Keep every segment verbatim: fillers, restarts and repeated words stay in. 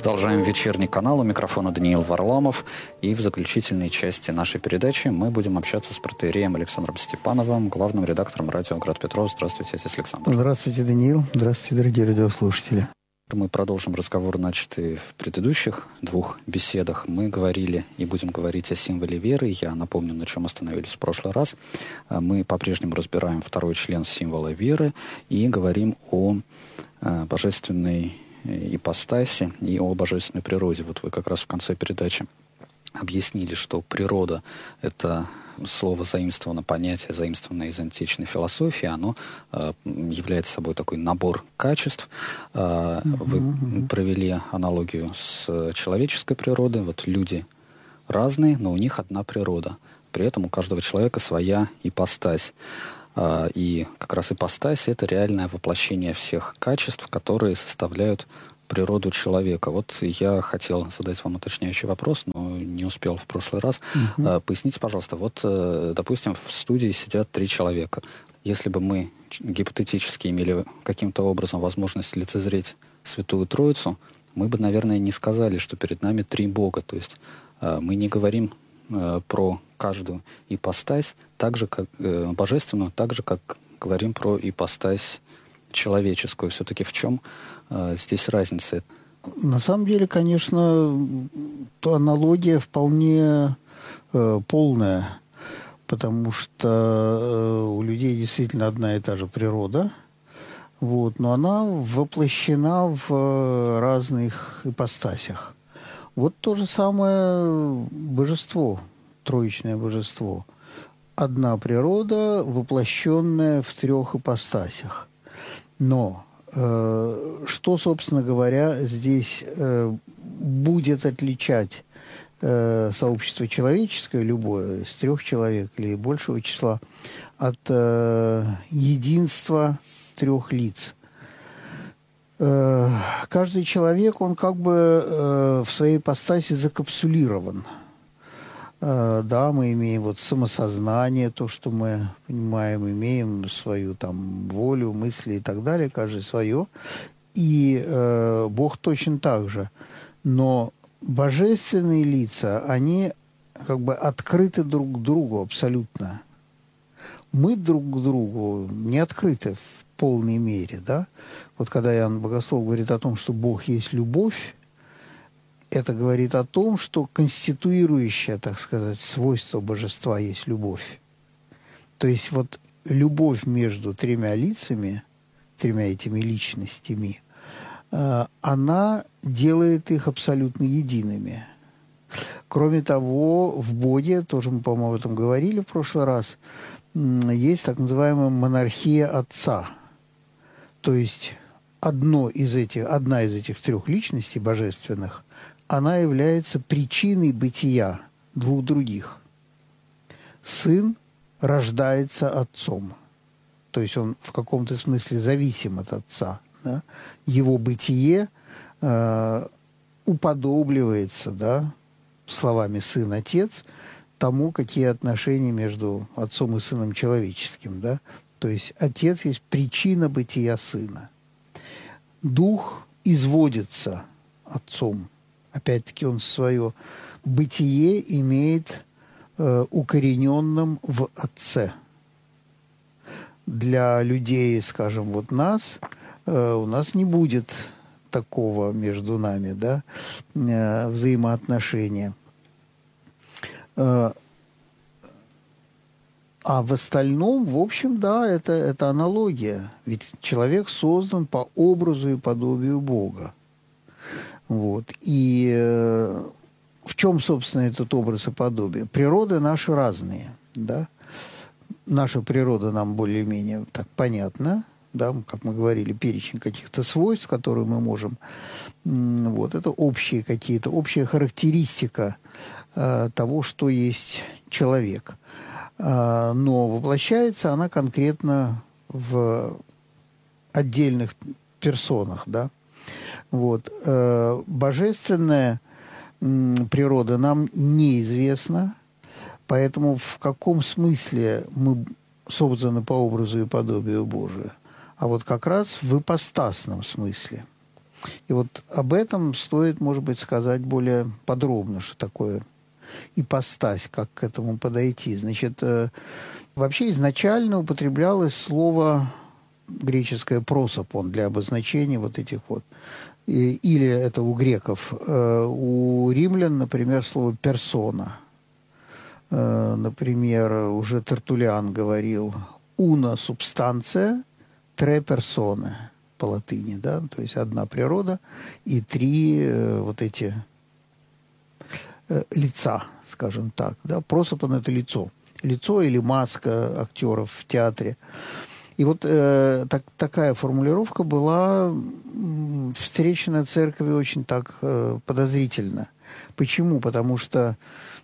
Продолжаем вечерний канал. У микрофона Даниил Варламов. И в заключительной части нашей передачи мы будем общаться с протоиереем Александром Степановым, главным редактором радио «Град Петров». Здравствуйте, отец Александр. Здравствуйте, Даниил. Здравствуйте, дорогие радиослушатели. Мы продолжим разговор, начатый в предыдущих двух беседах. Мы говорили и будем говорить о символе веры. Я напомню, на чем остановились в прошлый раз. Мы по-прежнему разбираем второй член символа веры и говорим о божественной ипостаси и о божественной природе. Вот вы как раз в конце передачи объяснили, что природа — это слово заимствовано, понятие заимствованное из античной философии, оно э, является собой такой набор качеств. Э, uh-huh, вы uh-huh. провели аналогию с человеческой природой. Вот люди разные, но у них одна природа. При этом у каждого человека своя ипостась. Э, и как раз ипостась — это реальное воплощение всех качеств, которые составляют природу человека. Вот я хотел задать вам уточняющий вопрос, но не успел в прошлый раз. Uh-huh. Поясните, пожалуйста, вот, допустим, в студии сидят три человека. Если бы мы гипотетически имели каким-то образом возможность лицезреть Святую Троицу, мы бы, наверное, не сказали, что перед нами три Бога. То есть мы не говорим про каждую ипостась так же, как божественную, так же, как говорим про ипостась человеческую. Все-таки в чем э, здесь разница? На самом деле, конечно, то аналогия вполне э, полная, потому что э, у людей действительно одна и та же природа, вот, но она воплощена в э, разных ипостасях. Вот то же самое божество, троичное божество. Одна природа, воплощенная в трех ипостасях. Но э, что, собственно говоря, здесь э, будет отличать э, сообщество человеческое, любое, из трех человек или большего числа, от э, единства трех лиц? Э, каждый человек, он как бы э, в своей ипостаси закапсулирован. Да, мы имеем вот самосознание, то, что мы понимаем, имеем свою там волю, мысли и так далее, каждый свое. И э, Бог точно так же. Но божественные лица, они как бы открыты друг к другу абсолютно. Мы друг к другу не открыты в полной мере, да. Вот когда Иоанн Богослов говорит о том, что Бог есть любовь, это говорит о том, что конституирующее, так сказать, свойство божества есть любовь. То есть вот любовь между тремя лицами, тремя этими личностями, она делает их абсолютно едиными. Кроме того, в Боге, тоже мы, по-моему, об этом говорили в прошлый раз, есть так называемая монархия Отца. То есть одно из этих, одна из этих трех личностей божественных, она является причиной бытия двух других. Сын рождается отцом. То есть он в каком-то смысле зависим от отца. Да? Его бытие э, уподобливается, да, словами «сын-отец», тому, какие отношения между отцом и сыном человеческим. Да? То есть отец есть причина бытия сына. Дух изводится отцом. Опять-таки он свое бытие имеет э, укорененным в Отце. Для людей, скажем, вот нас, э, у нас не будет такого между нами, да, э, взаимоотношения. Э, а в остальном, в общем, да, это, это аналогия. Ведь человек создан по образу и подобию Бога. Вот. И э, в чем, собственно, этот образ и подобие? Природы наши разные, да. Наша природа нам более-менее так понятна, да, как мы говорили, перечень каких-то свойств, которые мы можем... Вот, это общие какие-то, общая характеристика э, того, что есть человек. Э, но воплощается она конкретно в отдельных персонах, да. Вот. Э, божественная м, природа нам неизвестна, поэтому в каком смысле мы созданы по образу и подобию Божию? А вот как раз в ипостасном смысле. И вот об этом стоит, может быть, сказать более подробно, что такое ипостась, как к этому подойти. Значит, вообще изначально употреблялось слово греческое «просопон» для обозначения вот этих вот. Или это у греков. У римлян, например, слово «персона». Например, уже Тертуллиан говорил «una substantia, tre persone» по латыни, да, то есть одна природа и три э, вот эти э, лица, скажем так, да. Просопон – это лицо. Лицо или маска актеров в театре. И вот э, так, такая формулировка была встречена церковью очень так э, подозрительно. Почему? Потому что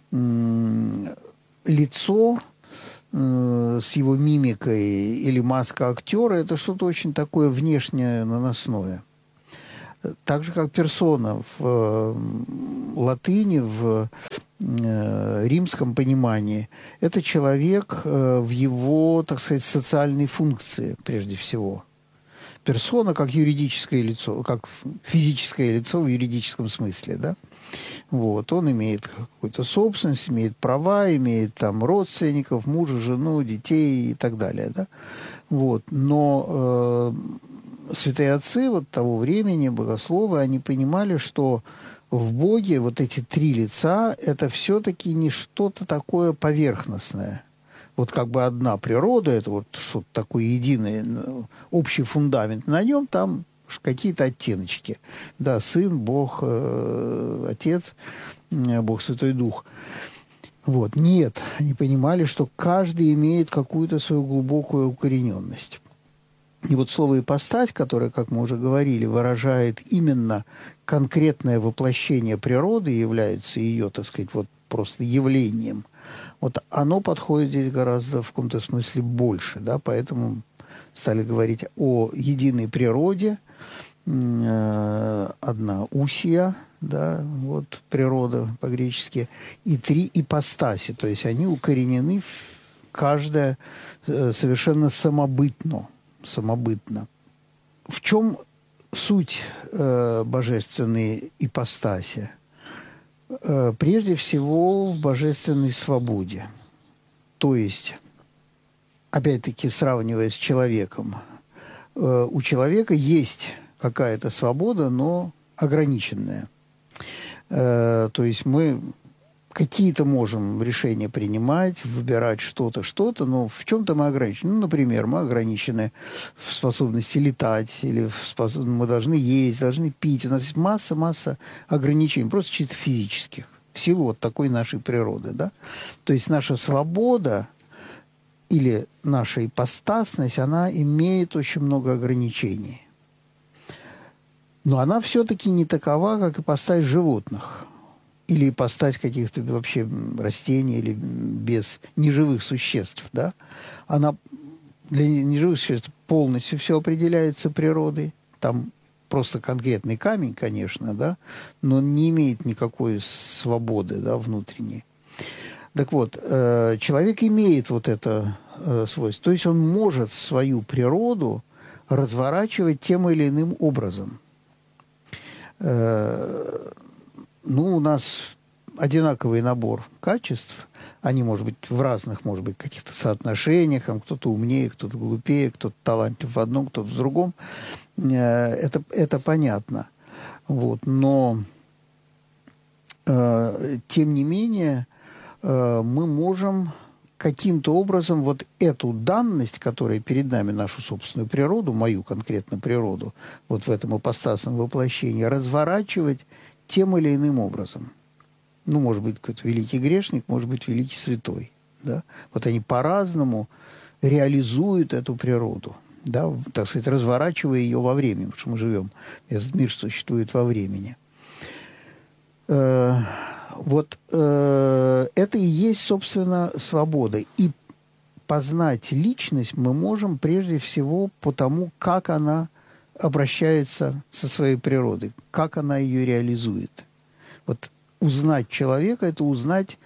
э, лицо э, с его мимикой или маска актера – это что-то очень такое внешнее, наносное. Так же, как персона в э, латыни, в э, римском понимании, это человек э, в его, так сказать, социальной функции, прежде всего. Персона как юридическое лицо, как физическое лицо в юридическом смысле, да. Вот, он имеет какую-то собственность, имеет права, имеет там родственников, мужа, жену, детей и так далее, да. Вот, но э, святые отцы вот того времени, богословы, они понимали, что в Боге вот эти три лица – это все-таки не что-то такое поверхностное. Вот как бы одна природа, это вот что-то такое единое, общий фундамент. На нем там какие-то оттеночки. Да, Сын, Бог, э, Отец, э, Бог Святой Дух. Вот. Нет, они понимали, что каждый имеет какую-то свою глубокую укорененность. И вот слово «ипостась», которое, как мы уже говорили, выражает именно конкретное воплощение природы, является ее, так сказать, вот просто явлением, вот оно подходит здесь гораздо в каком-то смысле больше, да, поэтому стали говорить о единой природе, э, одна усия, да, вот природа по-гречески, и три ипостаси, то есть они укоренены в каждая э, совершенно самобытно, самобытно. В чем суть э, божественной ипостаси? Э, прежде всего в божественной свободе. То есть, опять-таки, сравнивая с человеком, э, у человека есть какая-то свобода, но ограниченная. Э, то есть мы какие-то можем решения принимать, выбирать что-то, что-то, но в чем-то мы ограничены. Ну, например, мы ограничены в способности летать, или в способ... мы должны есть, должны пить. У нас есть масса-масса ограничений, просто чисто физических, в силу вот такой нашей природы, да. То есть наша свобода или наша ипостасность, она имеет очень много ограничений. Но она все-таки не такова, как ипостась животных. Или ипостась каких-то вообще растений или без неживых существ, да, она для неживых существ полностью все определяется природой. Там просто конкретный камень, конечно, да, но не имеет никакой свободы, да, внутренней. Так вот, э, человек имеет вот это э, свойство. То есть он может свою природу разворачивать тем или иным образом. Э, Ну, у нас одинаковый набор качеств. Они, может быть, в разных, может быть, каких-то соотношениях. Кто-то умнее, кто-то глупее, кто-то талантлив в одном, кто-то в другом. Это, это понятно. Вот. Но, э, тем не менее, э, мы можем каким-то образом вот эту данность, которая перед нами, нашу собственную природу, мою конкретно природу, вот в этом ипостасном воплощении, разворачивать тем или иным образом. Ну, может быть, какой-то великий грешник, может быть, великий святой. Да? Вот они по-разному реализуют эту природу, да? Так сказать, разворачивая ее во времени, потому что мы живем, этот мир существует во времени. Э, вот э, это и есть, собственно, свобода. И познать личность мы можем прежде всего по тому, как она обращается со своей природой, как она ее реализует. Вот узнать человека – это узнать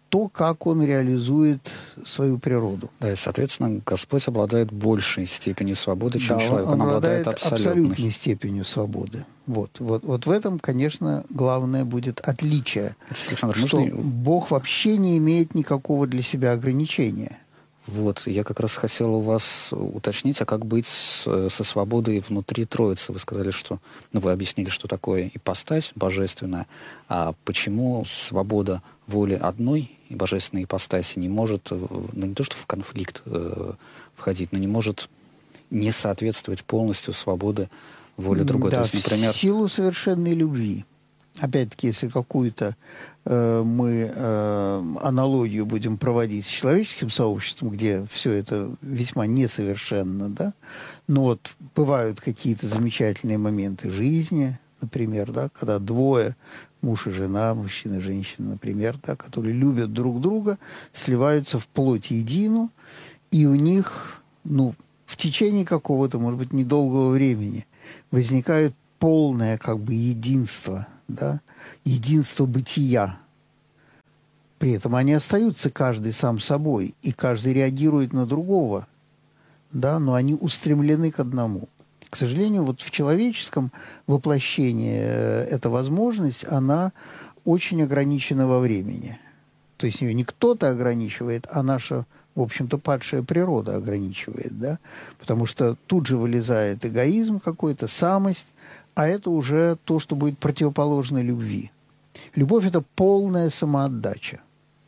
то, как он реализует свою природу. Да, и, соответственно, Господь обладает большей степенью свободы, чем да, человек. Он, он обладает абсолютной. абсолютной степенью свободы. Вот, вот, вот в этом, конечно, главное будет отличие. Александр, что можно... Бог вообще не имеет никакого для себя ограничения. Вот, я как раз хотел у вас уточнить, а как быть с, со свободой внутри Троицы? Вы сказали, что... Ну, вы объяснили, что такое ипостась божественная. А почему свобода воли одной и божественной ипостаси не может, ну, не то что в конфликт э, входить, но не может не соответствовать полностью свободе воли другой? Да, то есть, например... в силу совершенной любви. Опять-таки, если какую-то э, мы э, аналогию будем проводить с человеческим сообществом, где все это весьма несовершенно, да, но вот бывают какие-то замечательные моменты жизни, например, да, когда двое, муж и жена, мужчина и женщина, например, да, которые любят друг друга, сливаются в плоть едину, и у них, ну, в течение какого-то, может быть, недолгого времени возникает полное как бы единство, да, единство бытия. При этом они остаются каждый сам собой, и каждый реагирует на другого, да, но они устремлены к одному. К сожалению, вот в человеческом воплощении эта возможность, она очень ограничена во времени. То есть ее не кто-то ограничивает, а наша, в общем-то, падшая природа ограничивает, да, потому что тут же вылезает эгоизм какой-то, самость, а это уже то, что будет противоположно любви. Любовь – это полная самоотдача.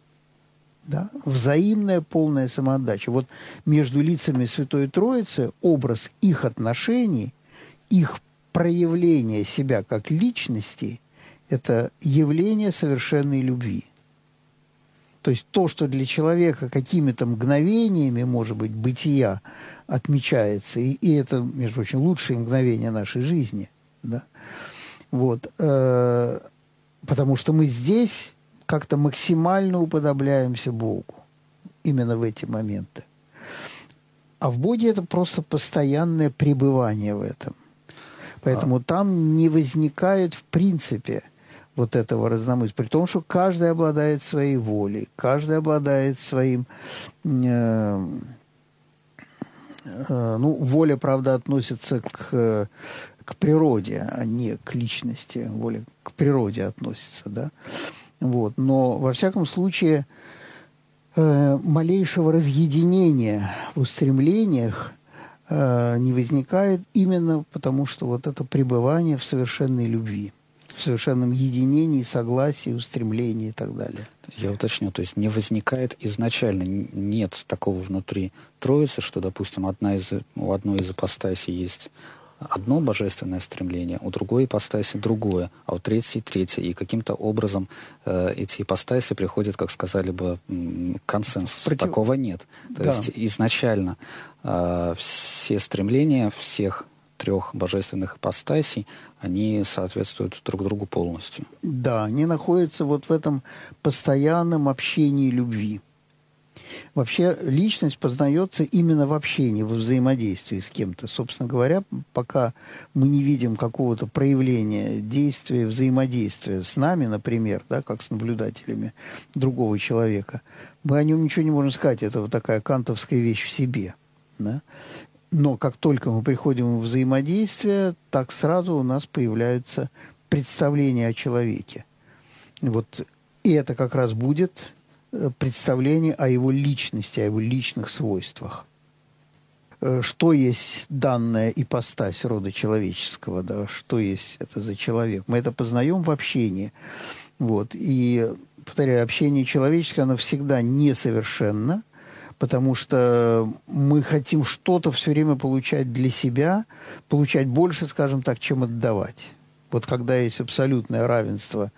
Да? Взаимная полная самоотдача. Вот между лицами Святой Троицы образ их отношений, их проявление себя как личности – это явление совершенной любви. То есть то, что для человека какими-то мгновениями, может быть, бытия отмечается, и, и это, между прочим, лучшие мгновения нашей жизни – да? Вот, э, потому что мы здесь как-то максимально уподобляемся Богу именно в эти моменты. А в Боге это просто постоянное пребывание в этом. Поэтому а... там не возникает в принципе вот этого разномыслия. При том, что каждый обладает своей волей, каждый обладает своим... Э, э, ну, воля, правда, относится к... к природе, а не к личности, воля к природе относится, да. Вот. Но, во всяком случае, э, малейшего разъединения в устремлениях э, не возникает именно потому, что вот это пребывание в совершенной любви, в совершенном единении, согласии, устремлении и так далее. Я уточню, то есть не возникает изначально, нет такого внутри Троицы, что, допустим, одна из, у одной из ипостасей есть одно божественное стремление, у другой ипостаси другое, а у третьей третье. И каким-то образом э, эти ипостаси приходят, как сказали бы, к консенсусу. Против... Такого нет. То да. есть изначально э, все стремления всех трех божественных ипостасей, они соответствуют друг другу полностью. Да, они находятся вот в этом постоянном общении любви. Вообще личность познается именно в общении, в взаимодействии с кем-то. Собственно говоря, пока мы не видим какого-то проявления действия, взаимодействия с нами, например, да, как с наблюдателями другого человека, мы о нем ничего не можем сказать. Это вот такая кантовская вещь в себе. Да? Но как только мы приходим в взаимодействие, так сразу у нас появляются представления о человеке. Вот, и это как раз будет представление о его личности, о его личных свойствах. Что есть данная ипостась рода человеческого, да, что есть это за человек. Мы это познаем в общении. Вот. И, повторяю, общение человеческое, оно всегда несовершенно, потому что мы хотим что-то все время получать для себя, получать больше, скажем так, чем отдавать. Вот когда есть абсолютное равенство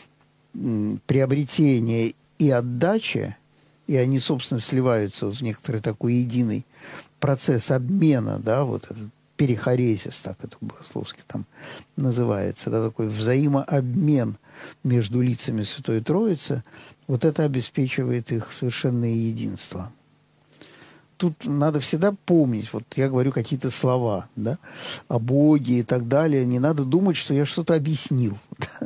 приобретения и отдача, и они, собственно, сливаются вот в некоторый такой единый процесс обмена, да, вот этот перихорезис, так это богословски там называется, да, такой взаимообмен между лицами Святой Троицы, вот это обеспечивает их совершенное единство. Тут надо всегда помнить, вот я говорю какие-то слова, да, о Боге и так далее, не надо думать, что я что-то объяснил.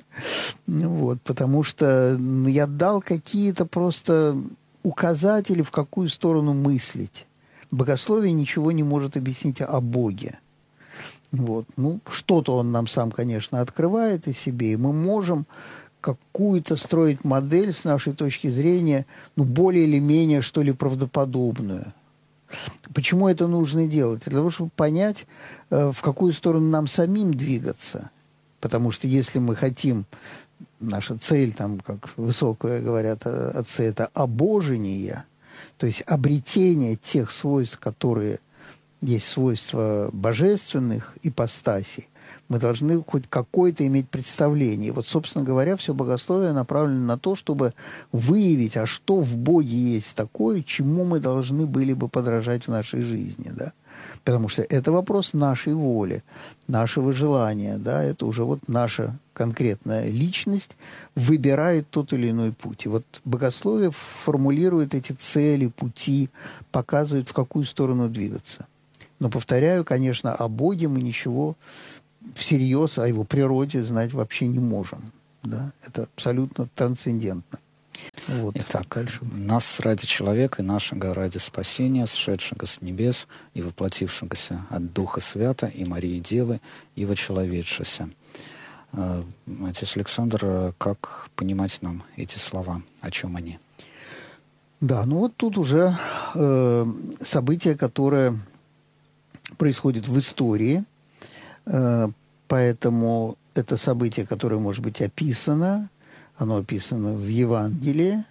Вот, потому что я дал какие-то просто указатели, в какую сторону мыслить. Богословие ничего не может объяснить о Боге. Вот. Ну, что-то он нам сам, конечно, открывает о себе, и мы можем какую-то строить модель с нашей точки зрения, ну, более или менее, что ли, правдоподобную. Почему это нужно делать? Для того, чтобы понять, в какую сторону нам самим двигаться. Потому что если мы хотим, наша цель, там, как высокое говорят отцы, это обожение, то есть обретение тех свойств, которые есть свойства божественных ипостасей, мы должны хоть какое-то иметь представление. И вот, собственно говоря, все богословие направлено на то, чтобы выявить, а что в Боге есть такое, чему мы должны были бы подражать в нашей жизни, да? Потому что это вопрос нашей воли, нашего желания, да, это уже вот наша конкретная личность выбирает тот или иной путь. И вот богословие формулирует эти цели, пути, показывает, в какую сторону двигаться. Но, повторяю, конечно, о Боге мы ничего всерьез, о его природе знать вообще не можем. Да? Это абсолютно трансцендентно. Вот. Итак, дальше. Нас ради человека и нашего ради спасения, сшедшего с небес и воплотившегося от Духа Свята и Марии Девы и вочеловечися. Отец Александр, как понимать нам эти слова? О чем они? Да, ну вот тут уже э, событие, которое происходит в истории, э, поэтому это событие, которое может быть описано, оно описано в Евангелии,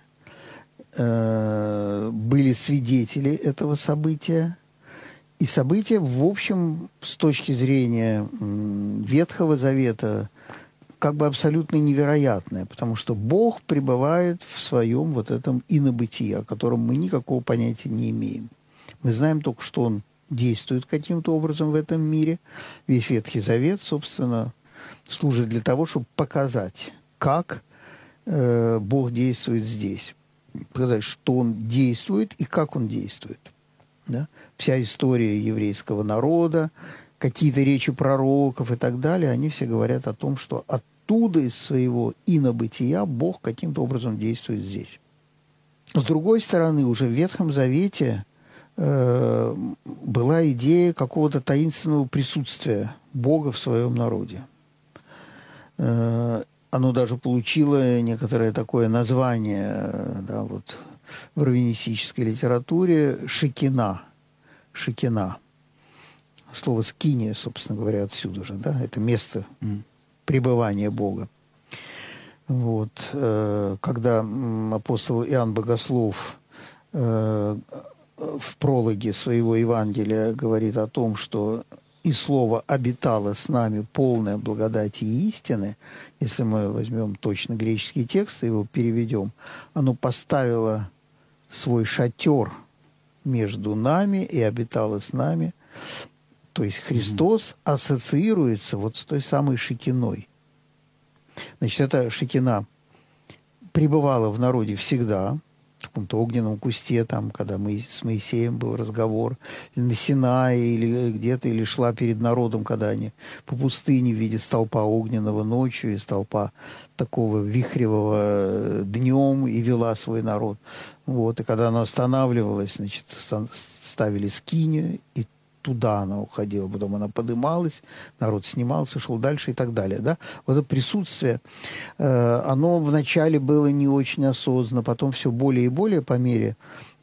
э, были свидетели этого события, и событие, в общем, с точки зрения м, Ветхого Завета, как бы абсолютно невероятное, потому что Бог пребывает в своем вот этом инобытии, о котором мы никакого понятия не имеем. Мы знаем только, что Он действует каким-то образом в этом мире. Весь Ветхий Завет, собственно, служит для того, чтобы показать, как э, Бог действует здесь. Показать, что Он действует и как Он действует. Да? Вся история еврейского народа, какие-то речи пророков и так далее, они все говорят о том, что оттуда, из своего инобытия, Бог каким-то образом действует здесь. С другой стороны, уже в Ветхом Завете э, была идея какого-то таинственного присутствия Бога в своем народе. Э, оно даже получило некоторое такое название, да, вот, в раввинистической литературе «шекина». «Шекина». Слово «скиния», собственно говоря, отсюда же, да, это место пребывания Бога. Вот. Когда апостол Иоанн Богослов в прологе своего Евангелия говорит о том, что «и слово обитало с нами полное благодати и истины», если мы возьмем точно греческий текст и его переведем, оно поставило свой шатер между нами и обитало с нами. То есть Христос mm-hmm. ассоциируется вот с той самой шекиной. Значит, эта шекина пребывала в народе всегда, в каком-то огненном кусте, там, когда мы, с Моисеем был разговор, или на Синае, или где-то, или шла перед народом, когда они по пустыне в виде столпа огненного ночью и столпа такого вихревого днем и вела свой народ. Вот, и когда она останавливалась, значит, ставили скинию, и туда она уходила, потом она подымалась, народ снимался, шел дальше и так далее. Да? Вот это присутствие, э, оно вначале было не очень осознанно, потом все более и более по мере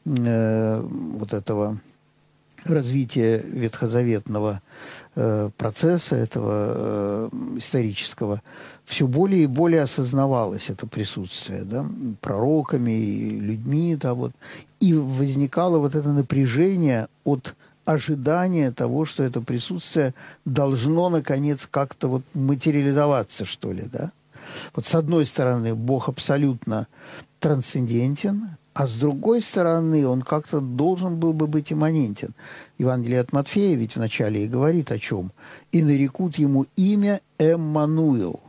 э, вот этого развития ветхозаветного э, процесса, этого э, исторического, все более и более осознавалось это присутствие, да? Пророками и людьми. Да, вот. И возникало вот это напряжение от ожидание того, что это присутствие должно, наконец, как-то вот материализоваться, что ли, да? Вот с одной стороны, Бог абсолютно трансцендентен, а с другой стороны, Он как-то должен был бы быть имманентен. Евангелие от Матфея ведь вначале и говорит о чем? «И нарекут Ему имя Эммануил».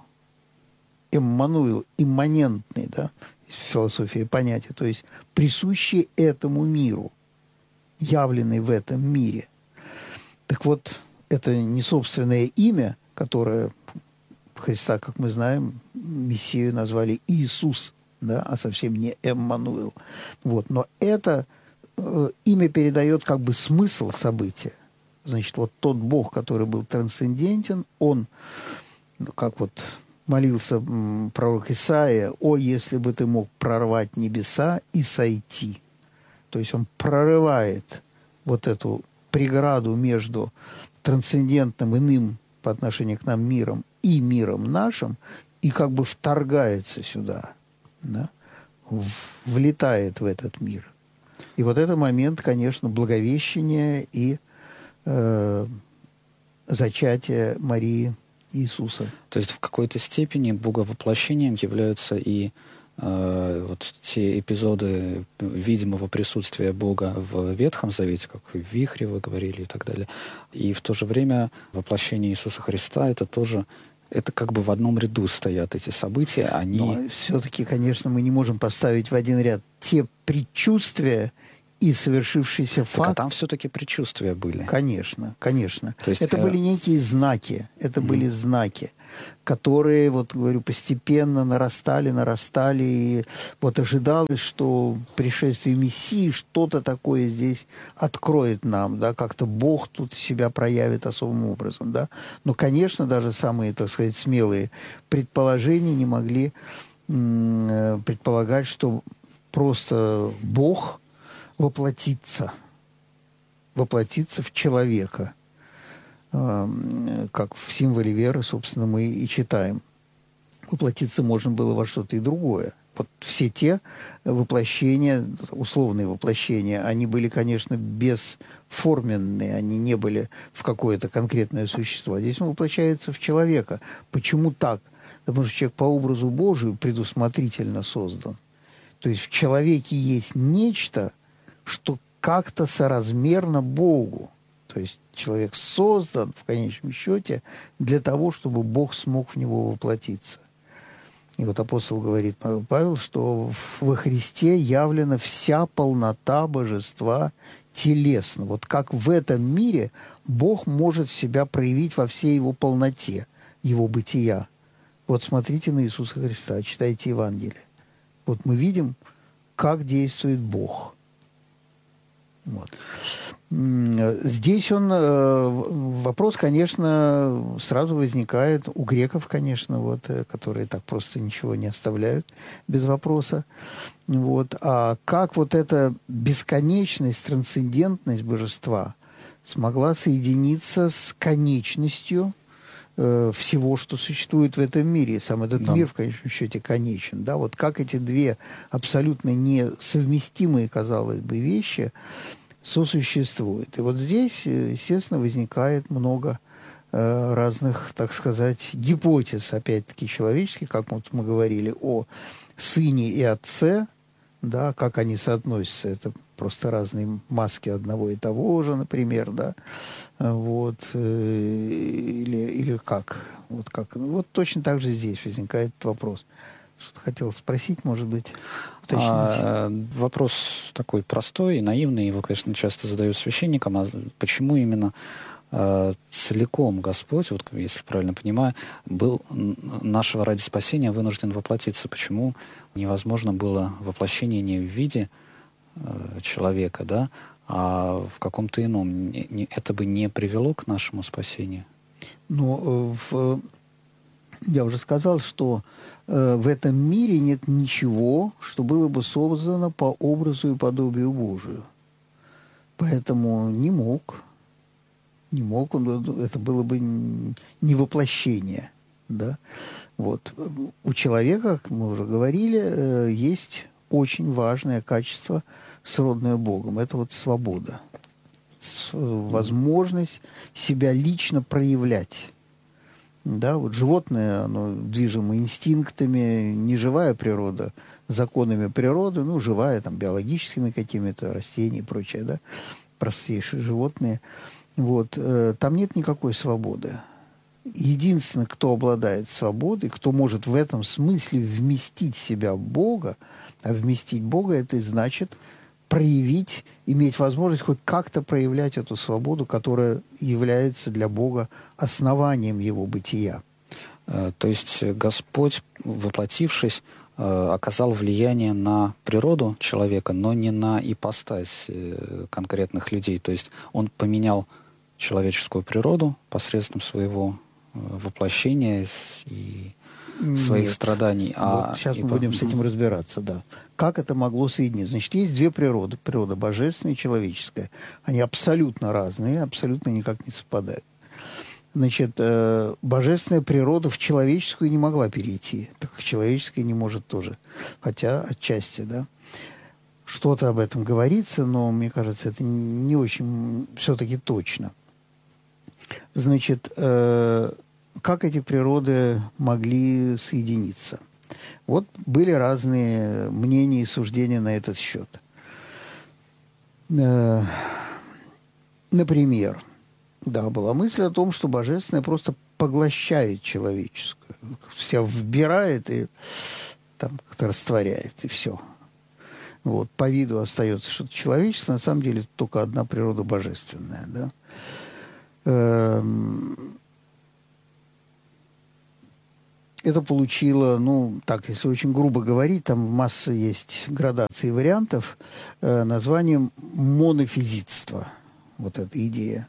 Эммануил, имманентный, да, в философии понятия, то есть присущий этому миру, явленный в этом мире. Так вот, это не собственное имя, которое Христа, как мы знаем, Мессию назвали Иисус, да, а совсем не Эммануил. Вот. Но это э, имя передает как бы смысл события. Значит, вот тот Бог, который был трансцендентен, он, как вот молился м, пророк Исаия: «О, если бы ты мог прорвать небеса и сойти». То есть он прорывает вот эту преграду между трансцендентным, иным по отношению к нам миром и миром нашим, и как бы вторгается сюда, да, в, влетает в этот мир. И вот этот момент, конечно, Благовещения и э, зачатия Марии Иисуса. То есть в какой-то степени боговоплощением являются и э, вот те эпизоды видимого присутствия Бога в Ветхом Завете, как в вихре вы говорили и так далее. И в то же время воплощение Иисуса Христа — это тоже, это как бы в одном ряду стоят эти события. Они... Но все-таки, конечно, мы не можем поставить в один ряд те предчувствия и совершившийся факт. Так, а там все-таки предчувствия были. Конечно, конечно. То есть, это э... были некие знаки, это mm. были знаки, которые, вот говорю, постепенно нарастали, нарастали, и вот ожидалось, что пришествие Мессии что-то такое здесь откроет нам, да, как-то Бог тут себя проявит особым образом, да. Но, конечно, даже самые, так сказать, смелые предположения не могли м- предполагать, что просто Бог воплотиться, воплотиться в человека, как в символе веры, собственно, мы и читаем. Воплотиться можно было во что-то и другое. Вот все те воплощения, условные воплощения, они были, конечно, бесформенные, они не были в какое-то конкретное существо. Здесь он воплощается в человека. Почему так? Потому что человек по образу Божию предусмотрительно создан. То есть в человеке есть нечто, что как-то соразмерно Богу. То есть человек создан, в конечном счете, для того, чтобы Бог смог в него воплотиться. И вот апостол говорит, Павел, что во Христе явлена вся полнота божества телесно. Вот как в этом мире Бог может себя проявить во всей его полноте, его бытия. Вот смотрите на Иисуса Христа, читайте Евангелие. Вот мы видим, как действует Бог. Вот. Здесь он, вопрос, конечно, сразу возникает у греков, конечно, вот, которые так просто ничего не оставляют без вопроса. Вот. А как вот эта бесконечность, трансцендентность божества смогла соединиться с конечностью э, всего, что существует в этом мире? И сам этот да. мир, в конечном счете, конечен. Да? Вот как эти две абсолютно несовместимые, казалось бы, вещи сосуществуют. И вот здесь, естественно, возникает много э, разных, так сказать, гипотез, опять-таки, человеческих, как вот мы говорили о сыне и отце, да, как они соотносятся. Это просто разные маски одного и того же, например, да, вот, э, или, или как. Вот, как. Вот точно так же здесь возникает вопрос. Что-то хотел спросить, может быть, уточнить. А, вопрос такой простой и наивный. Его, конечно, часто задают священникам. А почему именно а, целиком Господь, вот если правильно понимаю, был нашего ради спасения вынужден воплотиться? Почему невозможно было воплощение не в виде а, человека, да, а в каком-то ином? Не, не, это бы не привело к нашему спасению? Ну, в... я уже сказал, что э, в этом мире нет ничего, что было бы создано по образу и подобию Божию. Поэтому не мог, не мог он, это было бы не воплощение. Да? Вот. У человека, как мы уже говорили, э, есть очень важное качество, сродное Богом. Это вот свобода, возможность себя лично проявлять. Да, вот животное, оно движимо инстинктами, не живая природа, законами природы, ну, живая, там, биологическими какими-то, растения и прочее, да, простейшие животные. Вот, э, там нет никакой свободы. Единственное, кто обладает свободой, кто может в этом смысле вместить себя в Бога, а вместить Бога, это и значит проявить, иметь возможность хоть как-то проявлять эту свободу, которая является для Бога основанием его бытия. То есть Господь, воплотившись, оказал влияние на природу человека, но не на ипостась конкретных людей. То есть он поменял человеческую природу посредством своего воплощения и своих Нет. страданий. А вот сейчас и мы по... будем с этим разбираться, да. Как это могло соединиться? Значит, есть две природы. Природа божественная и человеческая. Они абсолютно разные, абсолютно никак не совпадают. Значит, э, божественная природа в человеческую не могла перейти, так как человеческая не может тоже. Хотя отчасти, да. Что-то об этом говорится, но, мне кажется, это не очень все-таки точно. Значит, э, как эти природы могли соединиться? Вот были разные мнения и суждения на этот счет. Э, например, да, была мысль о том, что божественное просто поглощает человеческое, вся вбирает и там как-то растворяет, и все. Вот, по виду остается что-то человеческое, на самом деле только одна природа божественная, да. Это получило, ну, так, если очень грубо говорить, там масса есть градаций вариантов, э, названием монофизитство. Вот эта идея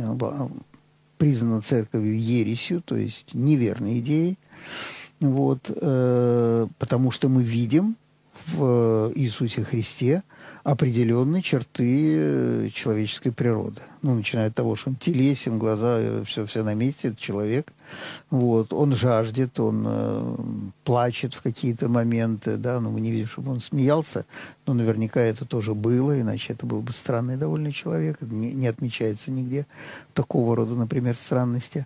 признана церковью ересью, то есть неверной идеей. Вот, э, потому что мы видим в Иисусе Христе определенные черты человеческой природы. Ну, начиная от того, что он телесен, глаза, все, все на месте, это человек. Вот. Он жаждет, он э, плачет в какие-то моменты, да, но мы не видим, чтобы он смеялся, но наверняка это тоже было, иначе это был бы странный довольно человек. Это не, не отмечается нигде такого рода, например, странности.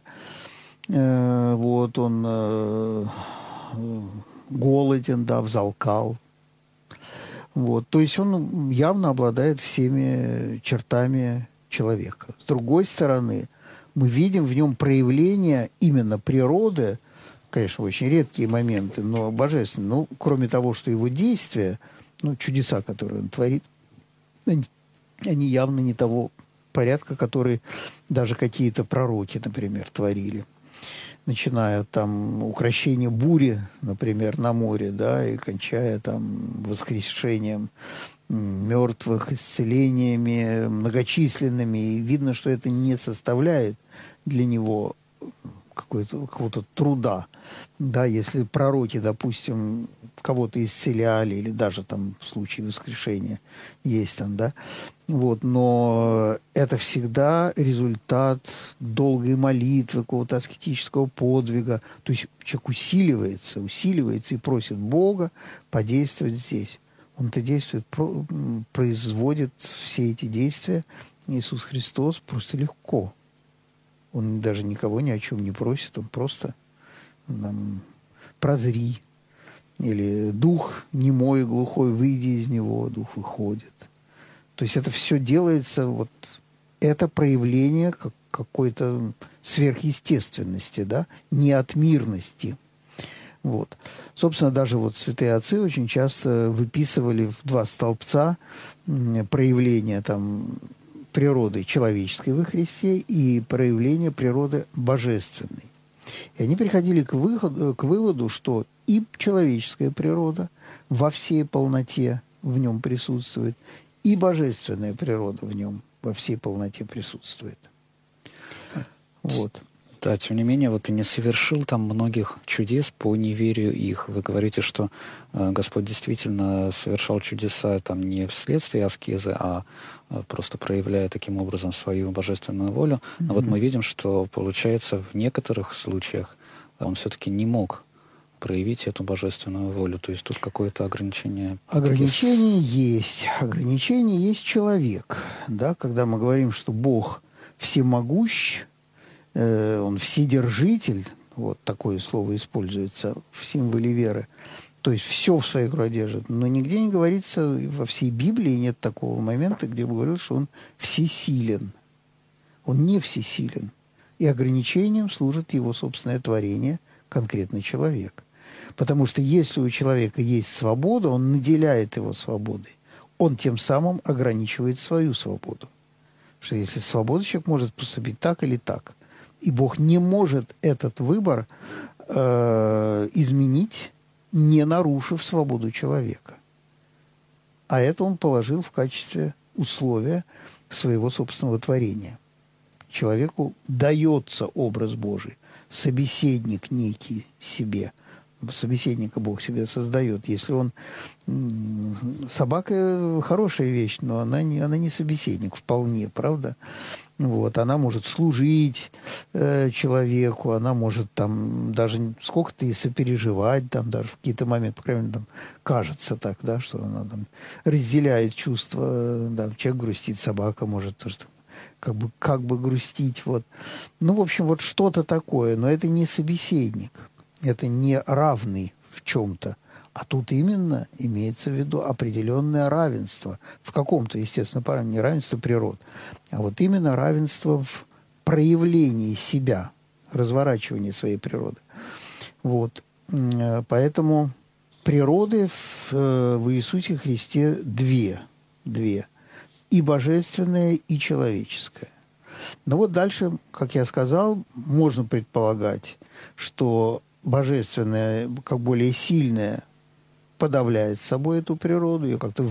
Э, вот он э, голоден, да, взалкал. Вот. То есть он явно обладает всеми чертами человека. С другой стороны, мы видим в нем проявление именно природы, конечно, очень редкие моменты, но божественные. Ну, кроме того, что его действия, ну, чудеса, которые он творит, они, они явно не того порядка, который даже какие-то пророки, например, творили. Начиная от там укрощения бури, например, на море, да, и кончая там воскрешением мертвых, исцелениями многочисленными. И видно, что это не составляет для него какого-то, какого-то труда. Да, если пророки, допустим, кого-то исцеляли, или даже там в случае воскрешения есть там, да, вот, но это всегда результат долгой молитвы, какого-то аскетического подвига. То есть человек усиливается, усиливается и просит Бога подействовать здесь. Он-то действует, производит все эти действия Иисус Христос просто легко. Он даже никого ни о чем не просит, он просто там, прозри. Или дух немой и глухой, выйди из него, дух выходит. То есть это все делается, вот это проявление как, какой-то сверхъестественности, да, неотмирности. Вот. Собственно, даже вот святые отцы очень часто выписывали в два столбца проявления там природы человеческой во Христе и проявление природы божественной. И они приходили к, выходу, к выводу, что и человеческая природа во всей полноте в нем присутствует, и божественная природа в нем во всей полноте присутствует. Вот. Да, тем не менее, вот и не совершил там многих чудес по неверию их. Вы говорите, что э, Господь действительно совершал чудеса там не вследствие аскезы, а э, просто проявляя таким образом свою божественную волю. Но mm-hmm. вот мы видим, что, получается, в некоторых случаях он все-таки не мог проявить эту божественную волю. То есть тут какое-то ограничение. Ограничение есть. Ограничение есть человек. Да? Когда мы говорим, что Бог всемогущ, э, Он вседержитель, вот такое слово используется в символе веры, то есть все в своей руке держит. Но нигде не говорится, во всей Библии нет такого момента, где бы говорил, что Он всесилен. Он не всесилен. И ограничением служит его собственное творение, конкретно человек. Потому что если у человека есть свобода, он наделяет его свободой. Он тем самым ограничивает свою свободу. Что если свобода, человек может поступить так или так. И Бог не может этот выбор э, изменить, не нарушив свободу человека. А это он положил в качестве условия своего собственного творения. Человеку дается образ Божий, собеседник некий себе. Собеседника Бог себе создает. Если он... Собака хорошая вещь, но она не, она не собеседник вполне, правда? Вот. Она может служить э, человеку, она может там даже сколько-то и сопереживать, там даже в какие-то моменты, по крайней мере, там, кажется так, да, что она там разделяет чувства, да, человек грустит, собака может тоже как бы, как бы грустить, вот. Ну, в общем, вот что-то такое, но это не собеседник. Это не равный в чем-то, а тут именно имеется в виду определенное равенство. В каком-то, естественно, параметре, не равенство природ, а вот именно равенство в проявлении себя, разворачивании своей природы. Вот. Поэтому природы в, в Иисусе Христе две. Две. И божественная, и человеческая. Но вот дальше, как я сказал, можно предполагать, что божественное, как более сильное, подавляет собой эту природу, ее как-то